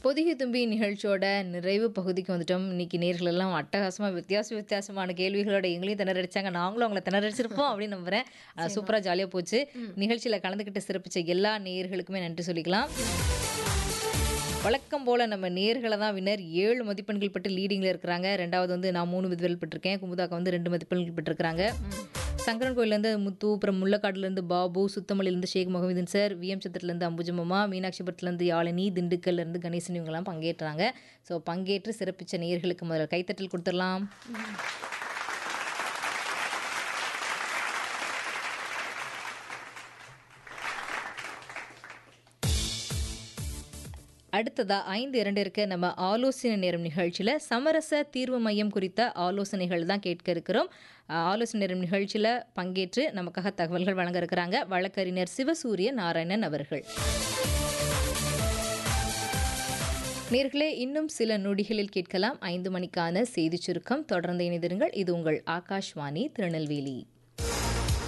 பொதிகை தும்பி நிகழ்ச்சியோட நிறைவு பகுதிக்கு வந்துட்டோம். இன்னைக்கு நேர்கள் எல்லாம் அட்டகாசமா வித்தியாசமான கேள்விகளோட எங்களையும் திணறடிச்சாங்க. நாங்களும் அவங்கள திணறடிச்சிருப்போம் அப்படின்னு நம்புறேன். நிச்சயமா. சூப்பரா ஜாலியா போச்சு. ம். நிகழ்ச்சியில கலந்துக்கிட்டு சிறப்பிச்ச எல்லா நேயர்களுக்குமே நன்றி சொல்லிக்கலாம். வழக்கம் போல நம்ம நேர்களை தான் வின்னர் 7 மதிப்பெண்கள் பெற்று லீடிங்ல இருக்கிறாங்க. ரெண்டாவது வந்து நான் 3 மதிப்பெண்கள் பெற்றிருக்கேன். குமுதாக்கா வந்து 2 மதிப்பெண்கள் பெற்றிருக்கிறாங்க. சங்கரன் கோயிலேருந்து முத்து, அப்புறம் முள்ளக்காடுலேருந்து பாபு, சுத்தமல்லிலேருந்து ஷேக் முகமதின் சார், விஎம் சத்திரத்துலேருந்து அம்புஜமம்மா, மீனாட்சிபுரத்துலேருந்து யாழினி, திண்டுக்கல்லேருந்து கணேசன் இவங்கெல்லாம் பங்கேற்றாங்க. ஸோ பங்கேற்று சிறப்பிச்ச நேயர்களுக்கு முதல்ல கைத்தட்டல் கொடுத்துடலாம். அடுத்ததா 5:02 இருக்க நம்ம ஆலோசனை நேரம் நிகழ்ச்சியில் சமரச தீர்வு மையம் குறித்த ஆலோசனைகள் தான் கேட்க இருக்கிறோம். ஆலோசனை நேரம் நிகழ்ச்சியில் பங்கேற்று நமக்காக தகவல்கள் வழங்க இருக்கிறாங்க வழக்கறிஞர் சிவசூரிய நாராயணன் அவர்கள். நேர்களே, இன்னும் சில நொடிகளில் கேட்கலாம் 5 மணிக்கான செய்திச் சுருக்கம். தொடர்ந்து இணைந்திருங்கள். இது உங்கள் ஆகாஷ்வாணி திருநெல்வேலி.